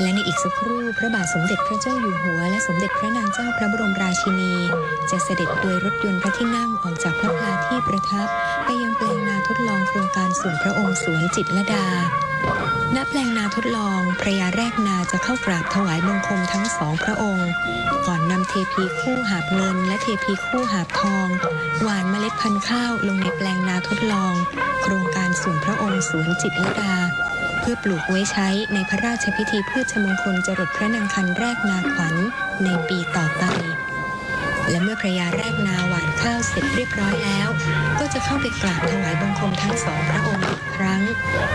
และในอีกสักครู่พระบาทสมเด็จพระเจ้าอยู่หัวและสมเด็จพระนางเจ้าพระบรมราชินีจะเสด็จโดยรถยนต์พระที่นั่งออกจากพระพลาที่ประทับไปยังแปลงนาทดลองโครงการส่วนพระองค์สวนจิตรลดาณแปลงนาทดลองภรยาแรกนาจะเข้ากราบถวายบังคมทั้งสองพระองค์ก่อนนำเทพีคู่หาบเงินและเทพีคู่หาบทองหว่านเมล็ดพันธุ์ข้าวลงในแปลงนาทดลองโครงการส่วนพระองค์สวนจิตรลดาเพื่อปลูกไว้ใช้ในพระราชพิธีพืชมงคลจรดพระนางคันแรกนาขวัญในปีต่อไปและเมื่อพระยาแรกนาหว่านข้าวเสร็จเรียบร้อยแล้วก็จะเข้าไปกราบถวายบังคมทั้งสองพระองค์อีกครั้ง